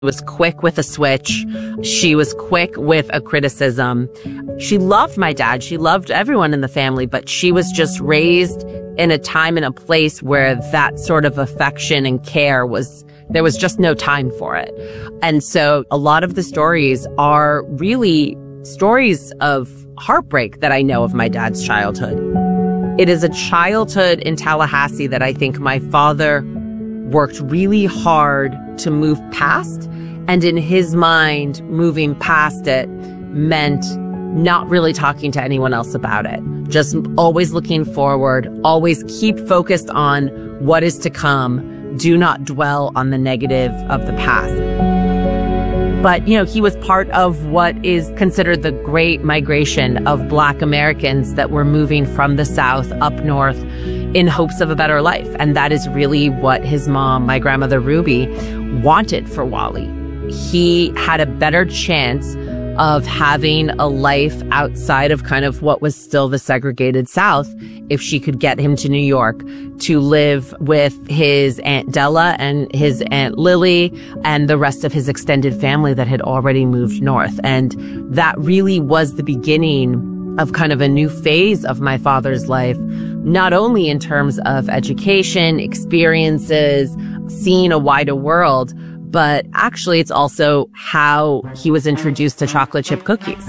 Was quick with a switch. She was quick with a criticism. She loved my dad. She loved everyone in the family, but she was just raised in a time and a place where that sort of affection and care there was just no time for it. And so a lot of the stories are really stories of heartbreak that I know of my dad's childhood. It is a childhood in Tallahassee that I think my father worked really hard to move past. And in his mind, moving past it meant not really talking to anyone else about it. Just always looking forward, always keep focused on what is to come. Do not dwell on the negative of the past. But, he was part of what is considered the great migration of Black Americans that were moving from the South up north in hopes of a better life. And that is really what his mom, my grandmother Ruby, wanted for Wally. He had a better chance of having a life outside of kind of what was still the segregated South if she could get him to New York to live with his Aunt Della and his Aunt Lily and the rest of his extended family that had already moved north. And that really was the beginning of kind of a new phase of my father's life, not only in terms of education, experiences, seeing a wider world, but actually it's also how he was introduced to chocolate chip cookies.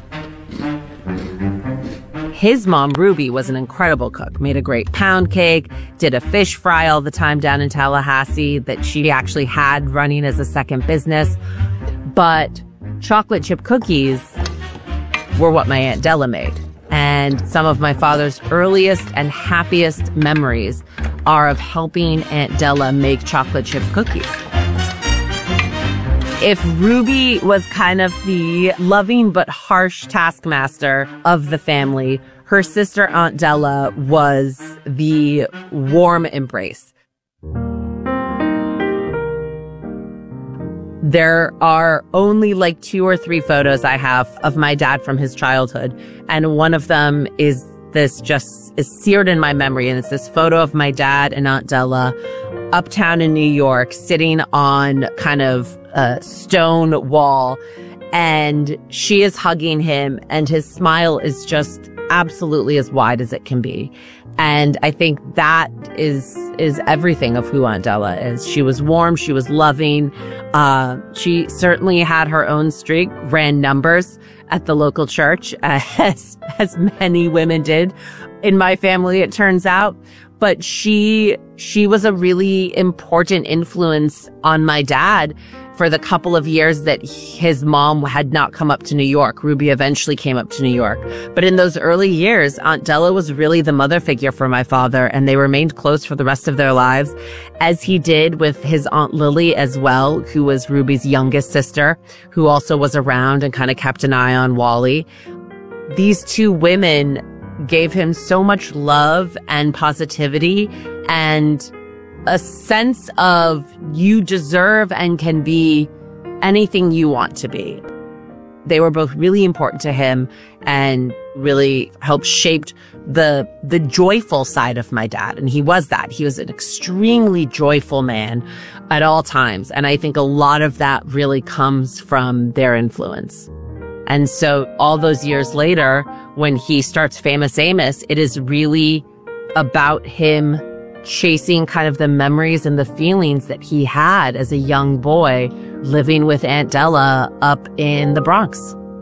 His mom, Ruby, was an incredible cook, made a great pound cake, did a fish fry all the time down in Tallahassee that she actually had running as a second business. But chocolate chip cookies were what my Aunt Della made. And some of my father's earliest and happiest memories are of helping Aunt Della make chocolate chip cookies. If Ruby was kind of the loving but harsh taskmaster of the family, her sister Aunt Della was the warm embrace. There are only like 2 or 3 photos I have of my dad from his childhood. And one of them is seared in my memory. And it's this photo of my dad and Aunt Della uptown in New York, sitting on kind of a stone wall. And she is hugging him, and his smile is just absolutely as wide as it can be. And I think that is everything of who Aunt Della is. She was warm. She was loving. She certainly had her own streak, ran numbers at the local church, as many women did in my family, it turns out. But she was a really important influence on my dad for the couple of years that his mom had not come up to New York. Ruby eventually came up to New York. But in those early years, Aunt Della was really the mother figure for my father, and they remained close for the rest of their lives, as he did with his Aunt Lily as well, who was Ruby's youngest sister, who also was around and kind of kept an eye on Wally. These 2 women gave him so much love and positivity and a sense of you deserve and can be anything you want to be. They were both really important to him and really helped shape the joyful side of my dad. And he was that. He was an extremely joyful man at all times. And I think a lot of that really comes from their influence. And so all those years later, when he starts Famous Amos, it is really about him chasing kind of the memories and the feelings that he had as a young boy living with Aunt Della up in the Bronx.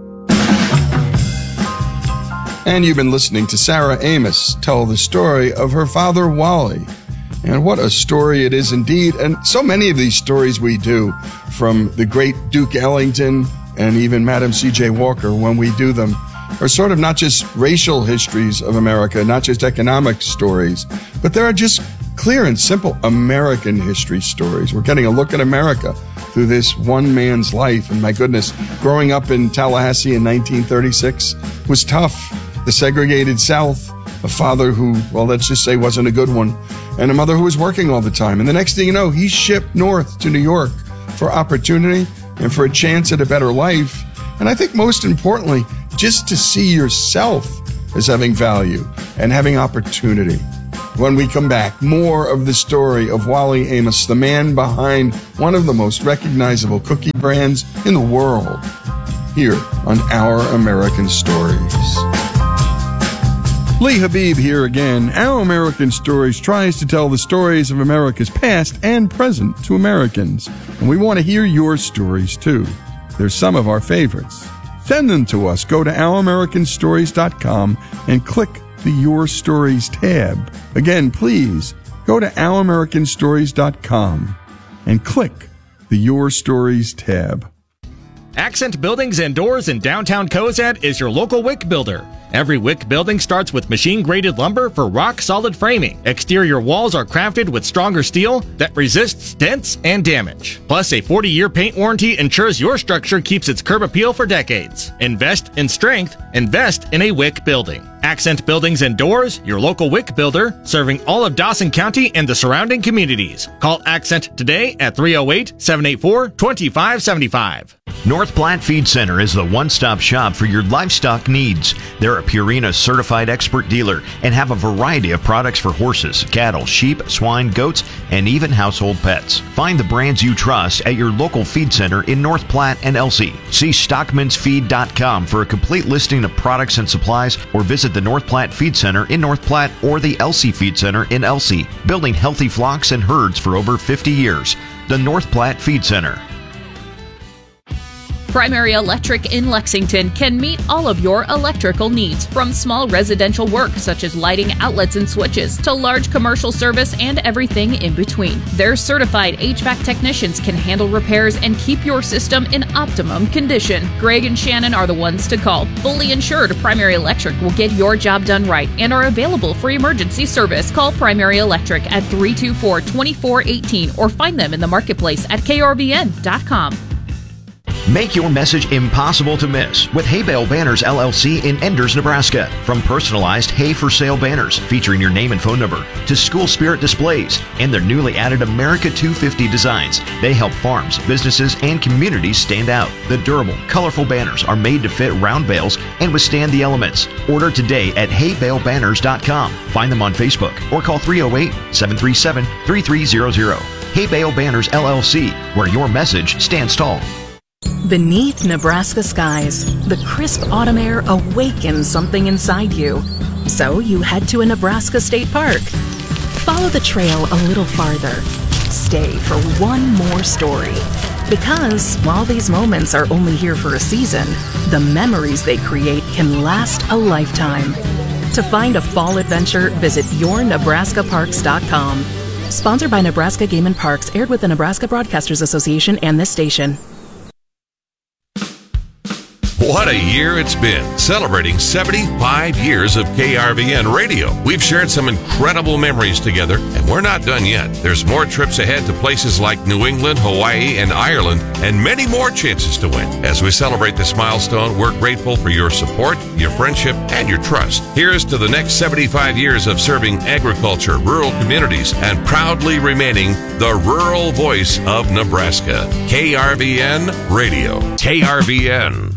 And you've been listening to Sarah Amos tell the story of her father, Wally. And what a story it is indeed. And so many of these stories we do, from the great Duke Ellington and even Madam C.J. Walker, when we do them, are sort of not just racial histories of America, not just economic stories, but there are just clear and simple American history stories. We're getting a look at America through this one man's life. And my goodness, growing up in Tallahassee in 1936 was tough. The segregated South, a father who, well, let's just say wasn't a good one, and a mother who was working all the time. And the next thing you know, he's shipped north to New York for opportunity and for a chance at a better life. And I think most importantly, just to see yourself as having value and having opportunity. When we come back, more of the story of Wally Amos, the man behind one of the most recognizable cookie brands in the world, here on Our American Stories. Lee Habib here again. Our American Stories tries to tell the stories of America's past and present to Americans. And we want to hear your stories too. They're some of our favorites. Send them to us. Go to ouramericanstories.com and click the Your Stories tab. Again, please go to ouramericanstories.com and click the Your Stories tab. Accent Buildings and Doors in downtown Cozad is your local WIC builder. Every WIC building starts with machine-graded lumber for rock-solid framing. Exterior walls are crafted with stronger steel that resists dents and damage. Plus, a 40-year paint warranty ensures your structure keeps its curb appeal for decades. Invest in strength. Invest in a WIC building. Accent Buildings and Doors, your local WIC builder, serving all of Dawson County and the surrounding communities. Call Accent today at 308-784-2575. North Platte Feed Center is the one-stop shop for your livestock needs. They're a Purina certified expert dealer and have a variety of products for horses, cattle, sheep, swine, goats, and even household pets. Find the brands you trust at your local feed center in North Platte and Elsie. See stockmansfeed.com for a complete listing of products and supplies, or visit the North Platte Feed Center in North Platte or the Elsie Feed Center in Elsie, building healthy flocks and herds for over 50 years. The North Platte Feed Center. Primary Electric in Lexington can meet all of your electrical needs, from small residential work such as lighting outlets and switches to large commercial service and everything in between. Their certified HVAC technicians can handle repairs and keep your system in optimum condition. Greg and Shannon are the ones to call. Fully insured, Primary Electric will get your job done right and are available for emergency service. Call Primary Electric at 324-2418 or find them in the marketplace at krvn.com. Make your message impossible to miss with Hay Bale Banners LLC in Enders, Nebraska. From personalized hay for sale banners featuring your name and phone number to school spirit displays and their newly added America 250 designs, they help farms, businesses, and communities stand out. The durable, colorful banners are made to fit round bales and withstand the elements. Order today at haybalebanners.com. Find them on Facebook or call 308-737-3300. Hay Bale Banners LLC, where your message stands tall. Beneath Nebraska skies, the crisp autumn air awakens something inside you. So you head to a Nebraska state park. Follow the trail a little farther. Stay for one more story. Because while these moments are only here for a season, the memories they create can last a lifetime. To find a fall adventure, visit yournebraskaparks.com. Sponsored by Nebraska Game and Parks, aired with the Nebraska Broadcasters Association and this station. What a year it's been, celebrating 75 years of KRVN radio. We've shared some incredible memories together, and we're not done yet. There's more trips ahead to places like New England, Hawaii, and Ireland, and many more chances to win. As we celebrate this milestone, we're grateful for your support, your friendship, and your trust. Here's to the next 75 years of serving agriculture, rural communities, and proudly remaining the rural voice of Nebraska. KRVN Radio. KRVN.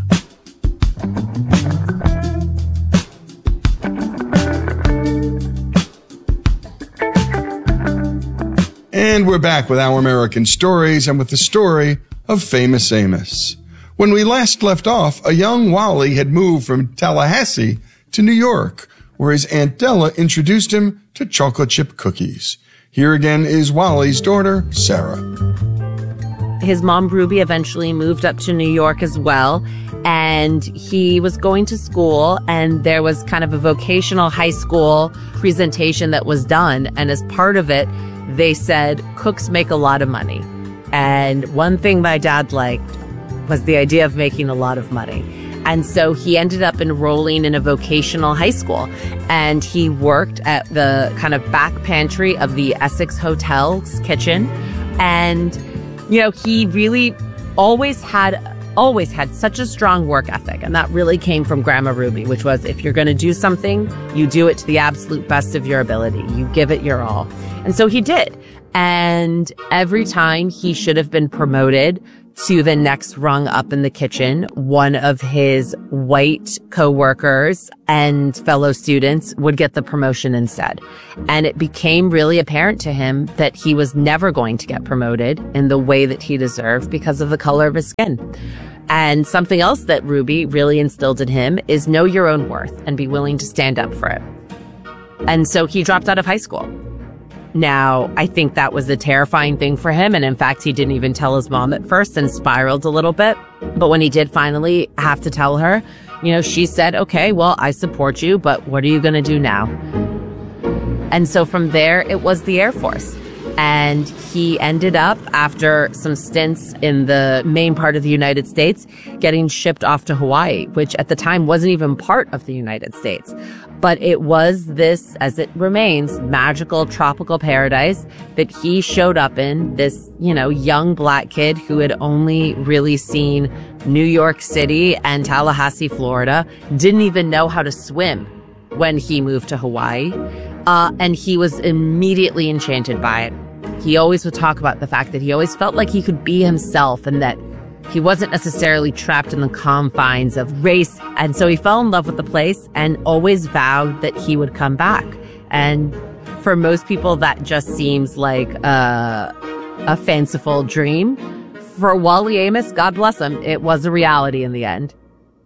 And we're back with Our American Stories and with the story of Famous Amos. When we last left off, a young Wally had moved from Tallahassee to New York, where his Aunt Della introduced him to chocolate chip cookies. Here again is Wally's daughter, Sarah. His mom, Ruby, eventually moved up to New York as well, and he was going to school, and there was kind of a vocational high school presentation that was done, and as part of it, they said, cooks make a lot of money. And one thing my dad liked was the idea of making a lot of money. And so he ended up enrolling in a vocational high school, and he worked at the kind of back pantry of the Essex Hotel's kitchen. And, you know, he really always had such a strong work ethic. And that really came from Grandma Ruby, which was, if you're going to do something, you do it to the absolute best of your ability. You give it your all. And so he did. And every time he should have been promoted to the next rung up in the kitchen, one of his white coworkers and fellow students would get the promotion instead. And it became really apparent to him that he was never going to get promoted in the way that he deserved because of the color of his skin. And something else that Ruby really instilled in him is know your own worth and be willing to stand up for it. And so he dropped out of high school. Now, I think that was a terrifying thing for him. And in fact, he didn't even tell his mom at first and spiraled a little bit. But when he did finally have to tell her, she said, okay, well, I support you, but what are you going to do now? And so from there, it was the Air Force. And he ended up, after some stints in the main part of the United States, getting shipped off to Hawaii, which at the time wasn't even part of the United States. But it was this, as it remains, magical tropical paradise that he showed up in, this, young black kid who had only really seen New York City and Tallahassee, Florida, didn't even know how to swim when he moved to Hawaii. And he was immediately enchanted by it. He always would talk about the fact that he always felt like he could be himself and that he wasn't necessarily trapped in the confines of race. And so he fell in love with the place and always vowed that he would come back. And for most people, that just seems like a fanciful dream. For Wally Amos, God bless him, it was a reality in the end.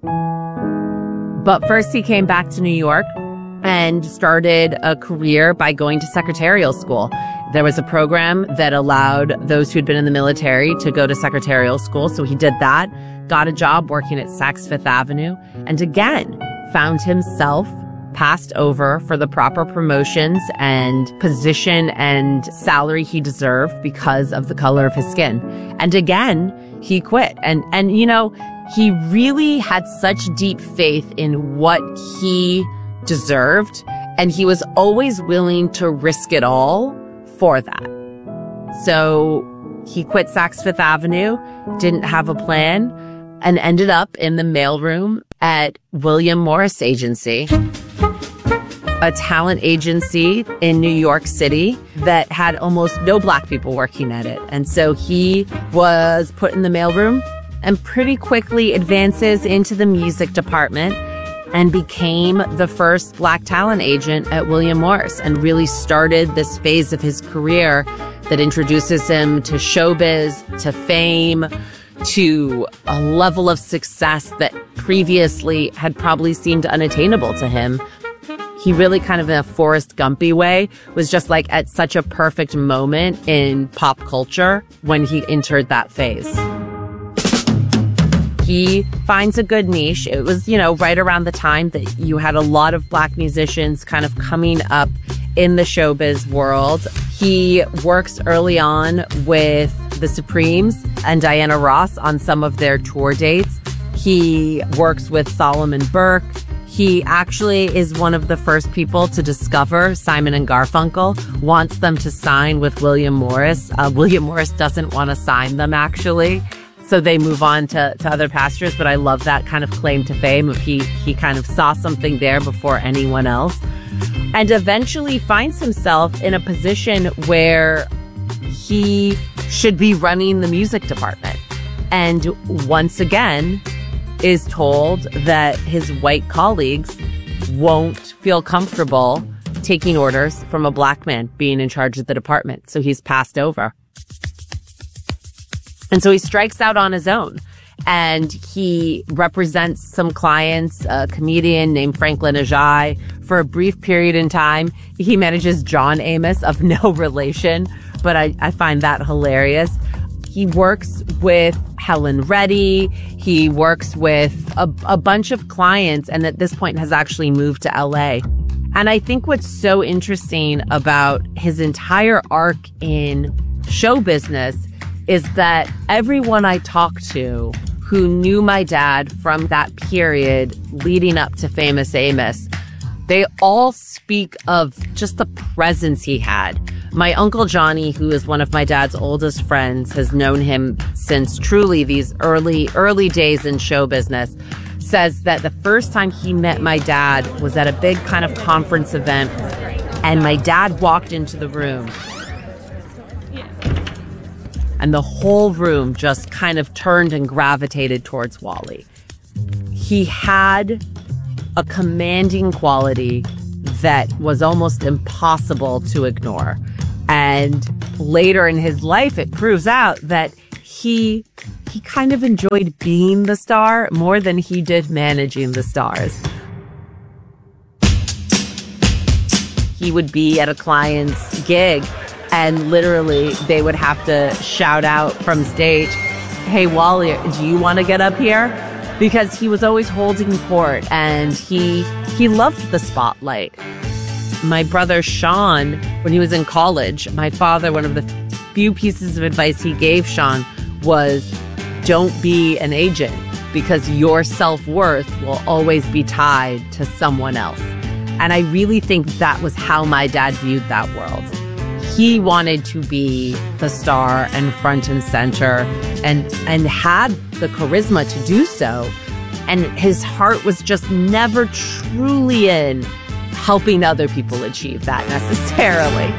But first he came back to New York and started a career by going to secretarial school. There was a program that allowed those who'd been in the military to go to secretarial school. So he did that, got a job working at Saks Fifth Avenue, and again found himself passed over for the proper promotions and position and salary he deserved because of the color of his skin. And again, he quit. And he really had such deep faith in what he deserved, and he was always willing to risk it all for that. So he quit Saks Fifth Avenue, didn't have a plan, and ended up in the mailroom at William Morris Agency, a talent agency in New York City that had almost no black people working at it. And so he was put in the mailroom and pretty quickly advances into the music department and became the first black talent agent at William Morris and really started this phase of his career that introduces him to showbiz, to fame, to a level of success that previously had probably seemed unattainable to him. He really kind of in a Forrest Gumpy way was just like at such a perfect moment in pop culture when he entered that phase. He finds a good niche. It was, right around the time that you had a lot of black musicians kind of coming up in the showbiz world. He works early on with the Supremes and Diana Ross on some of their tour dates. He works with Solomon Burke. He actually is one of the first people to discover Simon and Garfunkel, wants them to sign with William Morris. William Morris doesn't want to sign them, actually. So they move on to other pastures, but I love that kind of claim to fame of he kind of saw something there before anyone else, and eventually finds himself in a position where he should be running the music department. And once again is told that his white colleagues won't feel comfortable taking orders from a black man being in charge of the department. So he's passed over. And so he strikes out on his own, and he represents some clients, a comedian named Franklin Ajay. For a brief period in time, he manages John Amos, of no relation, but I find that hilarious. He works with Helen Reddy. He works with a bunch of clients, and at this point has actually moved to LA. And I think what's so interesting about his entire arc in show business is that everyone I talked to who knew my dad from that period leading up to Famous Amos, they all speak of just the presence he had. My Uncle Johnny, who is one of my dad's oldest friends, has known him since truly these early days in show business, says that the first time he met my dad was at a big kind of conference event, and my dad walked into the room And the whole room just kind of turned and gravitated towards Wally. He had a commanding quality that was almost impossible to ignore. And later in his life, it proves out that he kind of enjoyed being the star more than he did managing the stars. He would be at a client's gig and literally they would have to shout out from stage, "Hey, Wally, do you want to get up here?" Because he was always holding court and he loved the spotlight. My brother Sean, when he was in college, my father, one of the few pieces of advice he gave Sean was, don't be an agent because your self-worth will always be tied to someone else. And I really think that was how my dad viewed that world. He wanted to be the star and front and center and had the charisma to do so. And his heart was just never truly in helping other people achieve that necessarily.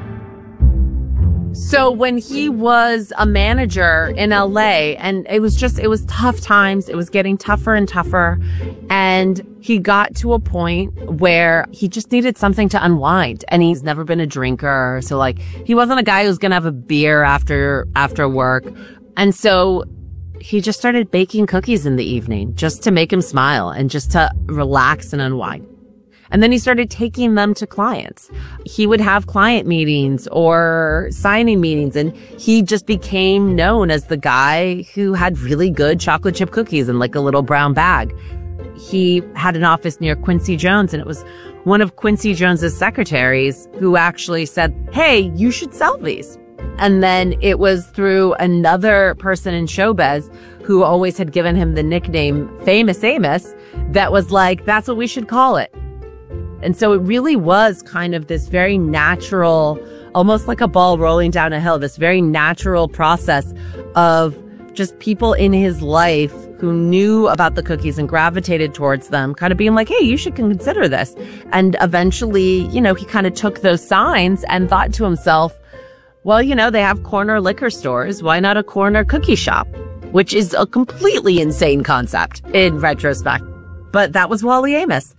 So when he was a manager in LA, and it was tough times. It was getting tougher and tougher. And he got to a point where he just needed something to unwind. And he's never been a drinker. So like, he wasn't a guy who's going to have a beer after work. And so he just started baking cookies in the evening just to make him smile and just to relax and unwind. And then he started taking them to clients. He would have client meetings or signing meetings, and he just became known as the guy who had really good chocolate chip cookies in like a little brown bag. He had an office near Quincy Jones, and it was one of Quincy Jones's secretaries who actually said, "Hey, you should sell these." And then it was through another person in showbiz who always had given him the nickname Famous Amos that was like, that's what we should call it. And so it really was kind of this very natural, almost like a ball rolling down a hill, this very natural process of just people in his life who knew about the cookies and gravitated towards them, kind of being like, hey, you should consider this. And eventually, he kind of took those signs and thought to himself, well, they have corner liquor stores. Why not a corner cookie shop? Which is a completely insane concept in retrospect. But that was Wally Amos.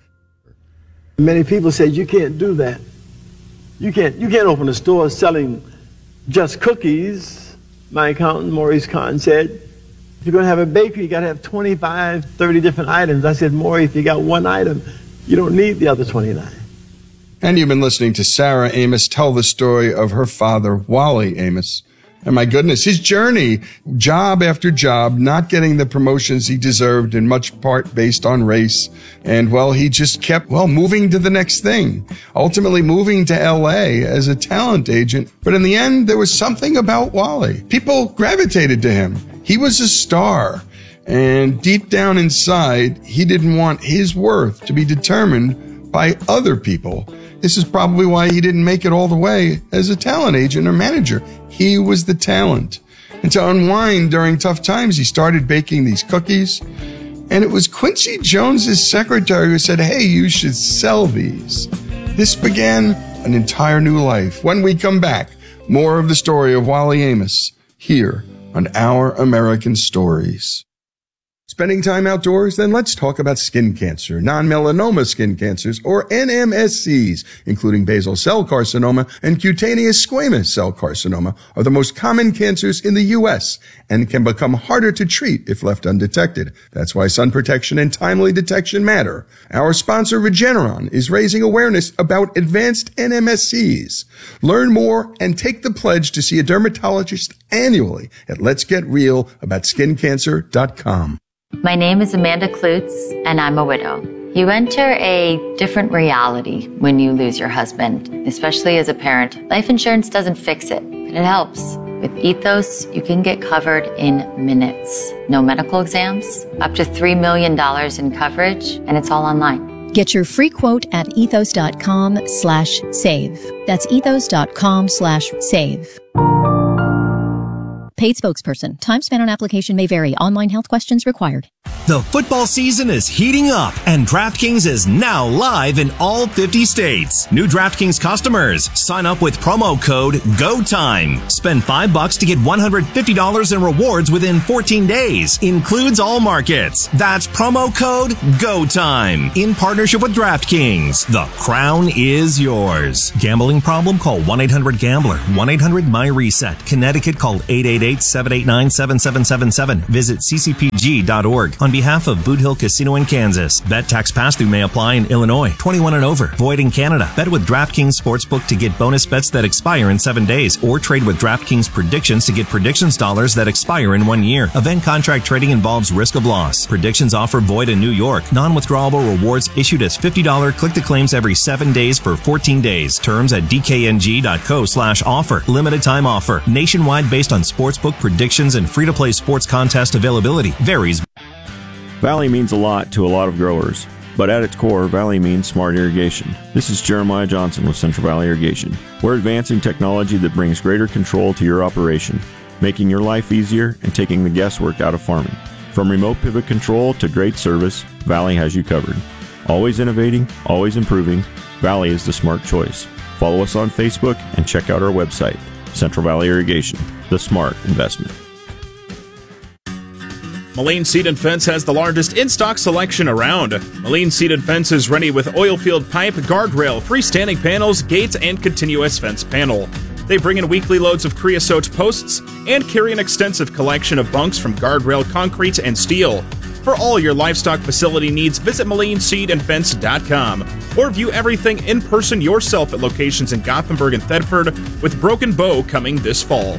Many people said, you can't do that. You can't open a store selling just cookies. My accountant, Maurice Kahn, said, if you're going to have a bakery, you got to have 25, 30 different items. I said, Maurice, if you got one item, you don't need the other 29. And you've been listening to Sarah Amos tell the story of her father, Wally Amos. And my goodness, his journey, job after job, not getting the promotions he deserved, in much part based on race. And, well, he just kept, moving to the next thing, ultimately moving to LA as a talent agent. But in the end, there was something about Wally. People gravitated to him. He was a star. And deep down inside, he didn't want his worth to be determined by other people. This is probably why he didn't make it all the way as a talent agent or manager. He was the talent. And to unwind during tough times, he started baking these cookies. And it was Quincy Jones's secretary who said, hey, you should sell these. This began an entire new life. When we come back, more of the story of Wally Amos here on Our American Stories. Spending time outdoors? Then let's talk about skin cancer. Non-melanoma skin cancers, or NMSCs, including basal cell carcinoma and cutaneous squamous cell carcinoma, are the most common cancers in the U.S. and can become harder to treat if left undetected. That's why sun protection and timely detection matter. Our sponsor, Regeneron, is raising awareness about advanced NMSCs. Learn more and take the pledge to see a dermatologist annually at letsgetrealaboutSkinCancer.com. My name is Amanda Klutz, and I'm a widow. You enter a different reality when you lose your husband, especially as a parent. Life insurance doesn't fix it, but it helps. With Ethos, you can get covered in minutes. No medical exams, up to $3 million in coverage, and it's all online. Get your free quote at ethos.com/save. That's ethos.com/save. Paid spokesperson. Time spent on application may vary. Online health questions required. The football season is heating up, and DraftKings is now live in all 50 states. New DraftKings customers, sign up with promo code GOTIME. Spend $5 to get $150 in rewards within 14 days. Includes all markets. That's promo code GOTIME. In partnership with DraftKings, the crown is yours. Gambling problem? Call 1-800-GAMBLER. 1-800-MY-RESET. Connecticut, call 888-789-7777. Visit ccpg.org. On behalf of Boot Hill Casino in Kansas, bet tax pass-through may apply in Illinois. 21 and over. Void in Canada. Bet with DraftKings Sportsbook to get bonus bets that expire in 7 days, or trade with DraftKings Predictions to get predictions dollars that expire in 1 year. Event contract trading involves risk of loss. Predictions offer void in New York. Non-withdrawable rewards issued as $50 click-to-claims every 7 days for 14 days. Terms at dkng.co/offer. Limited time offer. Nationwide based on sportsbook predictions and free-to-play sports contest availability. Varies. Valley means a lot to a lot of growers, but at its core, Valley means smart irrigation. This is Jeremiah Johnson with Central Valley Irrigation. We're advancing technology that brings greater control to your operation, making your life easier and taking the guesswork out of farming. From remote pivot control to great service, Valley has you covered. Always innovating, always improving, Valley is the smart choice. Follow us on Facebook and check out our website, Central Valley Irrigation, the smart investment. Moline Seed and Fence has the largest in-stock selection around. Moline Seed and Fence is ready with oil-filled pipe, guardrail, freestanding panels, gates, and continuous fence panel. They bring in weekly loads of creosote posts and carry an extensive collection of bunks from guardrail, concrete, and steel. For all your livestock facility needs, visit MolineSeedandFence.com or view everything in person yourself at locations in Gothenburg and Thedford, with Broken Bow coming this fall.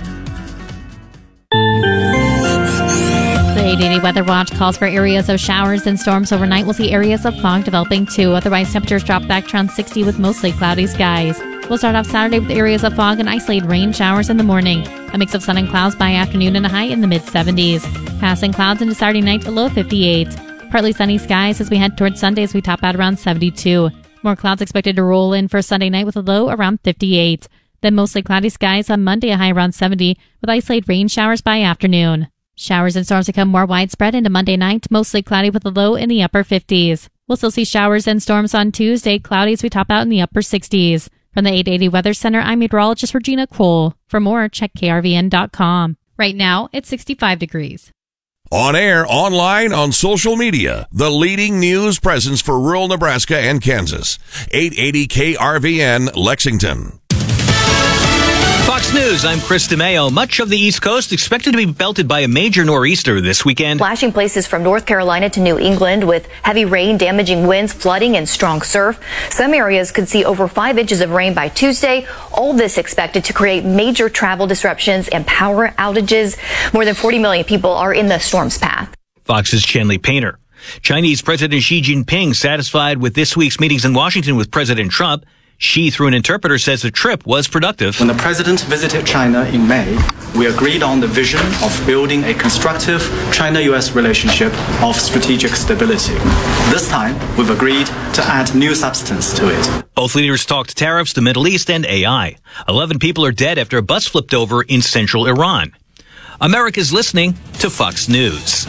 The 880 Weather Watch calls for areas of showers and storms overnight. We'll see areas of fog developing too. Otherwise, temperatures drop back to around 60 with mostly cloudy skies. We'll start off Saturday with areas of fog and isolated rain showers in the morning. A mix of sun and clouds by afternoon and a high in the mid-70s. Passing clouds into Saturday night, a low 58. Partly sunny skies as we head towards Sunday as we top out around 72. More clouds expected to roll in for Sunday night with a low around 58. Then mostly cloudy skies on Monday, a high around 70, with isolated rain showers by afternoon. Showers and storms become more widespread into Monday night, mostly cloudy with a low in the upper 50s. We'll still see showers and storms on Tuesday, cloudy as we top out in the upper 60s. From the 880 Weather Center, I'm meteorologist Regina Cole. For more, check krvn.com. Right now, it's 65 degrees. On air, online, on social media, the leading news presence for rural Nebraska and Kansas. 880 KRVN, Lexington. Fox News, I'm Chris DeMayo. Much of the East Coast expected to be belted by a major nor'easter this weekend. Flashing places from North Carolina to New England with heavy rain, damaging winds, flooding, and strong surf. Some areas could see over 5 inches of rain by Tuesday. All this expected to create major travel disruptions and power outages. More than 40 million people are in the storm's path. Fox's Chanley Painter. Chinese President Xi Jinping satisfied with this week's meetings in Washington with President Trump. Xi, through an interpreter, says the trip was productive. When the president visited China in May, we agreed on the vision of building a constructive China-U.S. relationship of strategic stability. This time, we've agreed to add new substance to it. Both leaders talked tariffs, the Middle East, and AI. 11 people are dead after a bus flipped over in central Iran. America's listening to Fox News.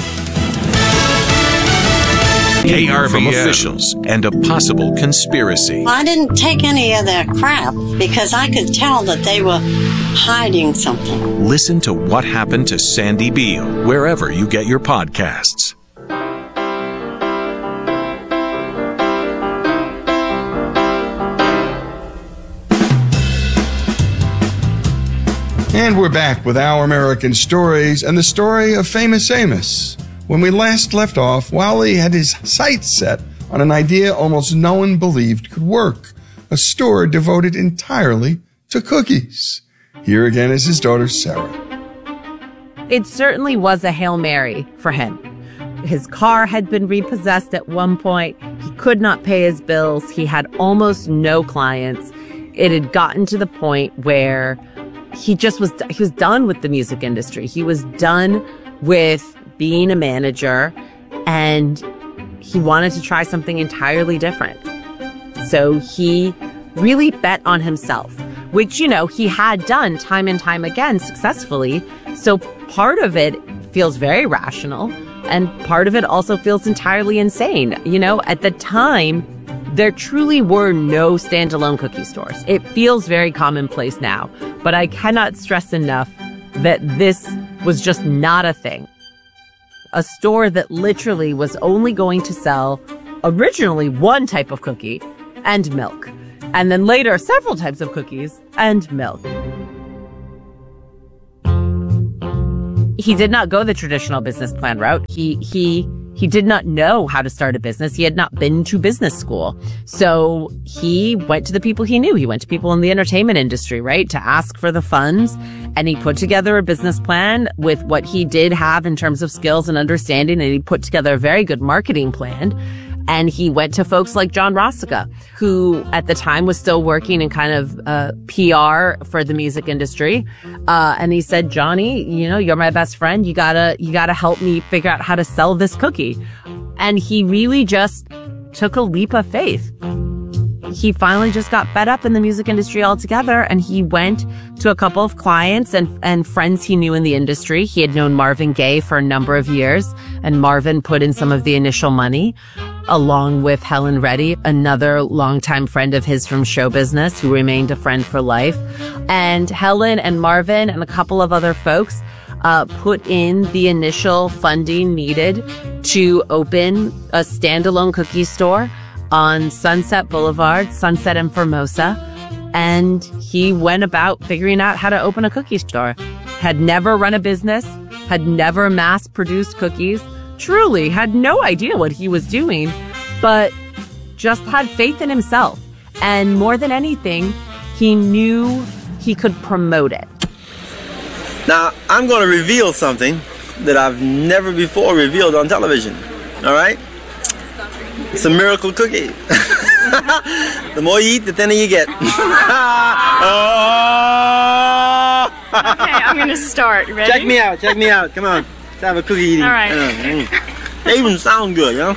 KRVN. From officials and a possible conspiracy. I didn't take any of their crap because I could tell that they were hiding something. Listen to What Happened to Sandy Beale wherever you get your podcasts. And we're back with Our American Stories and the story of Famous Amos. When we last left off, Wally had his sights set on an idea almost no one believed could work, a store devoted entirely to cookies. Here again is his daughter, Sarah. It certainly was a Hail Mary for him. His car had been repossessed at one point. He could not pay his bills. He had almost no clients. It had gotten to the point where he was done with the music industry. He was done with being a manager, and he wanted to try something entirely different. So he really bet on himself, which, he had done time and time again successfully. So part of it feels very rational, and part of it also feels entirely insane. You know, at the time, there truly were no standalone cookie stores. It feels very commonplace now, but I cannot stress enough that this was just not a thing. A store that literally was only going to sell originally one type of cookie and milk, and then later several types of cookies and milk. He did not go the traditional business plan route. He did not know how to start a business. He had not been to business school. So he went to the people he knew. He went to people in the entertainment industry, right, to ask for the funds. And he put together a business plan with what he did have in terms of skills and understanding. And he put together a very good marketing plan. And he went to folks like John Rossica, who at the time was still working in kind of PR for the music industry. And he said, Johnny, you know, you're my best friend. You gotta help me figure out how to sell this cookie. And he really just took a leap of faith. He finally just got fed up in the music industry altogether, and he went to a couple of clients and friends he knew in the industry. He had known Marvin Gaye for a number of years, and Marvin put in some of the initial money, along with Helen Reddy, another longtime friend of his from show business who remained a friend for life. And Helen and Marvin and a couple of other folks put in the initial funding needed to open a standalone cookie store on Sunset Boulevard, Sunset and Formosa. And he went about figuring out how to open a cookie store. Had never run a business, had never mass-produced cookies, truly had no idea what he was doing, but just had faith in himself. And more than anything, he knew he could promote it. Now, I'm going to reveal something that I've never before revealed on television. All right? It's a miracle cookie. The more you eat, the thinner you get. Okay, I'm going to start. Ready? Check me out. Come on. Let's have a cookie eating. All right. They even sound good, you know?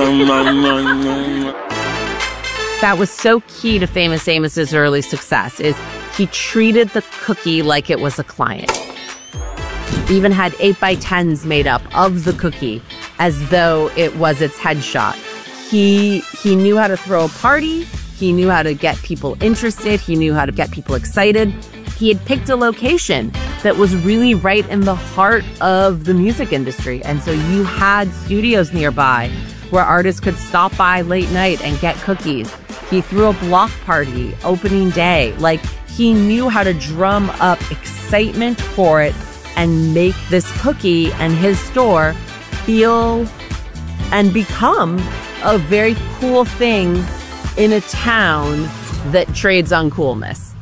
That was so key to Famous Amos's early success, is he treated the cookie like it was a client. He even had 8x10s made up of the cookie as though it was its headshot. He knew how to throw a party. He knew how to get people interested. He knew how to get people excited. He had picked a location that was really right in the heart of the music industry. And so you had studios nearby where artists could stop by late night and get cookies. He threw a block party opening day. Like, he knew how to drum up excitement for it and make this cookie and his store feel and become a very cool thing in a town that trades on coolness.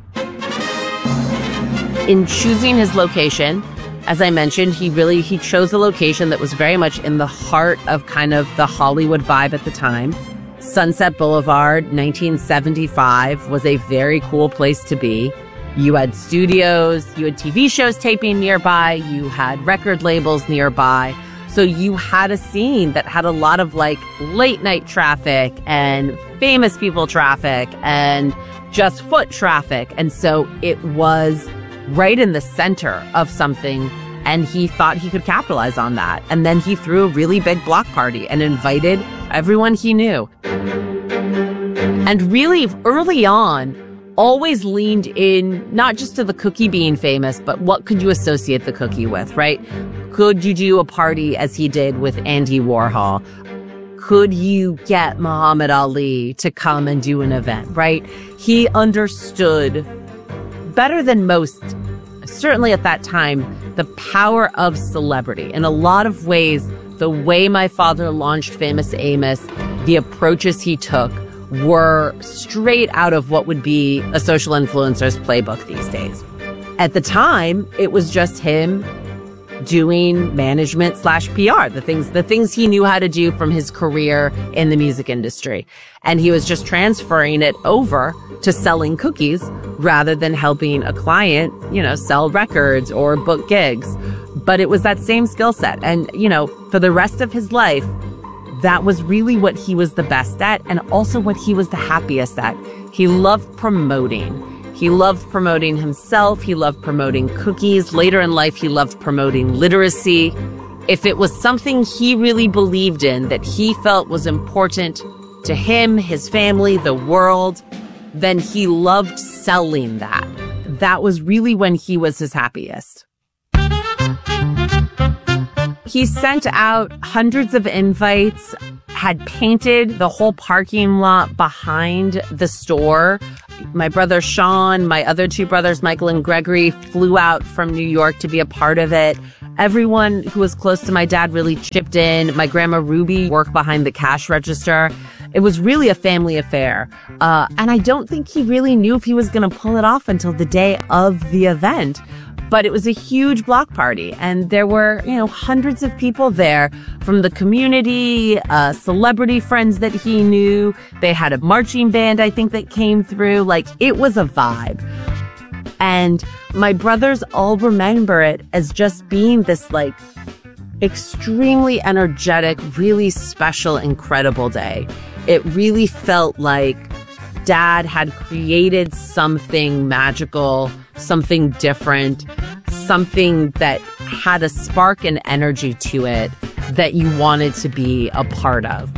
In choosing his location, as I mentioned, he chose a location that was very much in the heart of kind of the Hollywood vibe at the time. Sunset Boulevard, 1975, was a very cool place to be. You had studios, you had TV shows taping nearby, you had record labels nearby. So you had a scene that had a lot of like late night traffic and famous people traffic and just foot traffic. And so it was right in the center of something, and he thought he could capitalize on that. And then he threw a really big block party and invited everyone he knew. And really early on, always leaned in not just to the cookie being famous, but what could you associate the cookie with, right? Could you do a party as he did with Andy Warhol? Could you get Muhammad Ali to come and do an event, right? He understood better than most, certainly at that time, the power of celebrity. In a lot of ways, the way my father launched Famous Amos, the approaches he took were straight out of what would be a social influencer's playbook these days. At the time, it was just him doing management / PR, the things he knew how to do from his career in the music industry. And he was just transferring it over to selling cookies rather than helping a client, sell records or book gigs. But it was that same skill set. And, for the rest of his life, that was really what he was the best at, and also what he was the happiest at. He loved promoting. He loved promoting himself. He loved promoting cookies. Later in life, he loved promoting literacy. If it was something he really believed in, that he felt was important to him, his family, the world, then he loved selling that. That was really when he was his happiest. He sent out hundreds of invites, had painted the whole parking lot behind the store. My brother Sean, my other two brothers, Michael and Gregory, flew out from New York to be a part of it. Everyone who was close to my dad really chipped in. My grandma Ruby worked behind the cash register. It was really a family affair. And I don't think he really knew if he was going to pull it off until the day of the event. But it was a huge block party, and there were, hundreds of people there from the community, celebrity friends that he knew. They had a marching band, I think, that came through. Like, it was a vibe. And my brothers all remember it as just being this, extremely energetic, really special, incredible day. It really felt like Dad had created something magical, something different, something that had a spark and energy to it that you wanted to be a part of.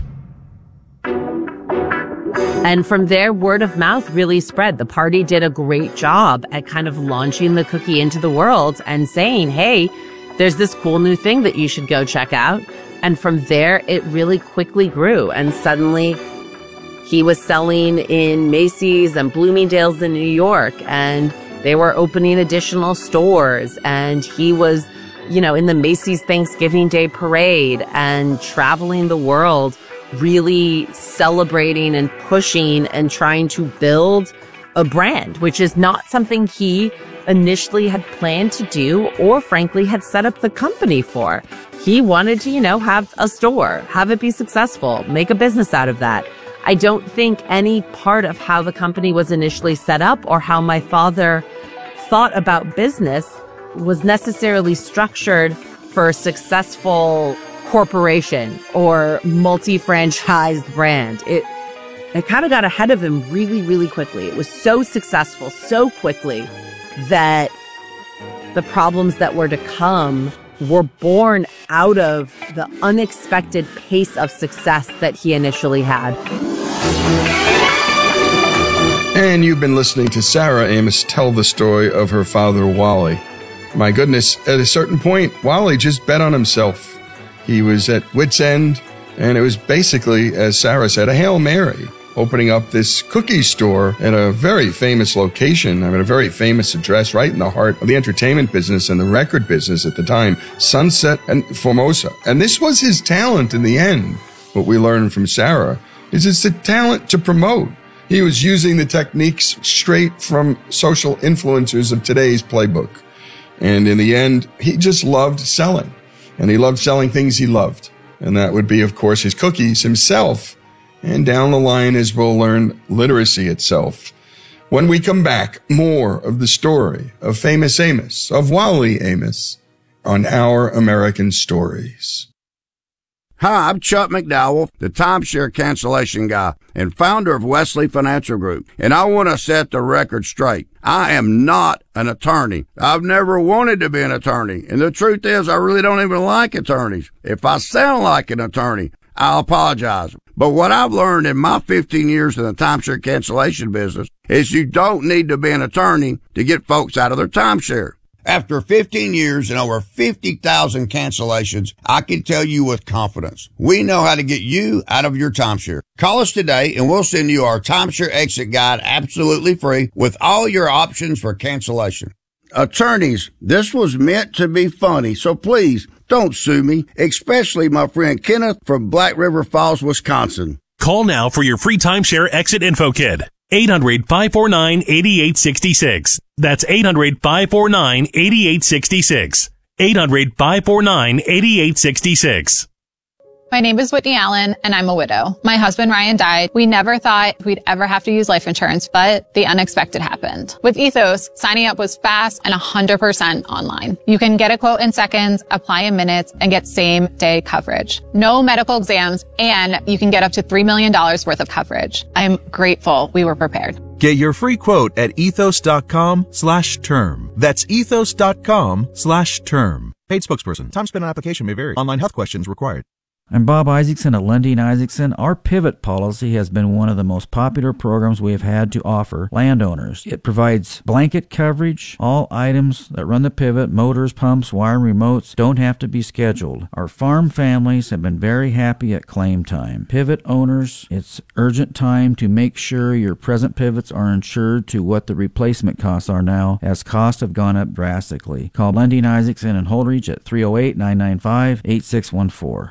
And from there, word of mouth really spread. The party did a great job at kind of launching the cookie into the world and saying, hey, there's this cool new thing that you should go check out. And from there, it really quickly grew. And suddenly, he was selling in Macy's and Bloomingdale's in New York, and they were opening additional stores. And he was, in the Macy's Thanksgiving Day Parade and traveling the world, really celebrating and pushing and trying to build a brand, which is not something he initially had planned to do or frankly had set up the company for. He wanted to, have a store, have it be successful, make a business out of that. I don't think any part of how the company was initially set up or how my father thought about business was necessarily structured for a successful corporation or multi-franchised brand. It kind of got ahead of him really, really quickly. It was so successful so quickly that the problems that were to come were born out of the unexpected pace of success that he initially had. And you've been listening to Sarah Amos tell the story of her father, Wally. My goodness, at a certain point, Wally just bet on himself. He was at wit's end, and it was basically, as Sarah said, a Hail Mary, opening up this cookie store at a very famous location, a very famous address right in the heart of the entertainment business and the record business at the time, Sunset and Formosa. And this was his talent in the end. What we learned from Sarah is it's the talent to promote. He was using the techniques straight from social influencers of today's playbook. And in the end, he just loved selling. And he loved selling things he loved. And that would be, of course, his cookies, himself, and down the line, as we'll learn, literacy itself. When we come back, more of the story of famous Amos, of Wally Amos, on Our American Stories. Hi, I'm Chuck McDowell, the timeshare cancellation guy and founder of Wesley Financial Group. And I want to set the record straight. I am not an attorney. I've never wanted to be an attorney. And the truth is, I really don't even like attorneys. If I sound like an attorney, I'll apologize. But what I've learned in my 15 years in the timeshare cancellation business is you don't need to be an attorney to get folks out of their timeshare. After 15 years and over 50,000 cancellations, I can tell you with confidence, we know how to get you out of your timeshare. Call us today and we'll send you our timeshare exit guide absolutely free with all your options for cancellation. Attorneys, this was meant to be funny, so please don't sue me, especially my friend Kenneth from Black River Falls, Wisconsin. Call now for your free timeshare exit info kit. 800-549-8866. That's 800-549-8866. 800-549-8866. My name is Whitney Allen, and I'm a widow. My husband, Ryan, died. We never thought we'd ever have to use life insurance, but the unexpected happened. With Ethos, signing up was fast and 100% online. You can get a quote in seconds, apply in minutes, and get same-day coverage. No medical exams, and you can get up to $3 million worth of coverage. I'm grateful we were prepared. Get your free quote at ethos.com/term. That's ethos.com/term. Paid spokesperson. Time spent on application may vary. Online health questions required. I'm Bob Isaacson at Lundin Isaacson. Our Pivot policy has been one of the most popular programs we have had to offer landowners. It provides blanket coverage. All items that run the Pivot, motors, pumps, wire, remotes, don't have to be scheduled. Our farm families have been very happy at claim time. Pivot owners, it's urgent time to make sure your present pivots are insured to what the replacement costs are now, as costs have gone up drastically. Call Lundin Isaacson and Holdridge at 308-995-8614.